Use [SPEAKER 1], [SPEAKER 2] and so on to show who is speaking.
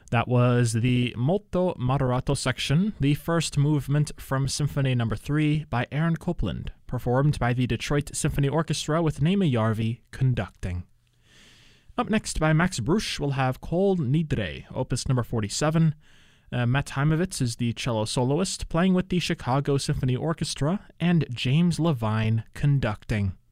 [SPEAKER 1] That was the Molto Moderato section, the first movement from Symphony No. 3 by Aaron Copland, performed by the Detroit Symphony Orchestra with Naima Jarvi conducting. Up next by Max Bruch, we'll have Kol Nidre, opus number 47. Matt Heimovitz is the cello soloist, playing with the Chicago Symphony Orchestra, and James Levine conducting.